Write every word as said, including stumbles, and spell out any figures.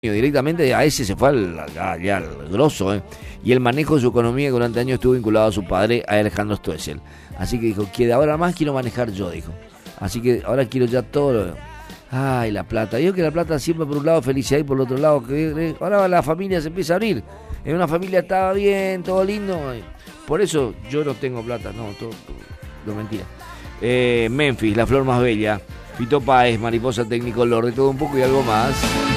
Directamente a ese se fue al, al, al grosso, ¿eh? Y el manejo de su economía que durante años estuvo vinculado a su padre, a Alejandro Stoessel. Así que dijo, que de ahora más quiero manejar yo, dijo. Así que ahora quiero ya todo lo... Ay, la plata. Yo que la plata siempre por un lado felicidad y por el otro lado, que ahora la familia se empieza a abrir. En una familia estaba bien, todo lindo. Por eso yo no tengo plata, no, todo, todo, todo mentira. Eh, Memphis, la flor más bella. Fito Páez, mariposa técnico, Lord, de todo un poco y algo más.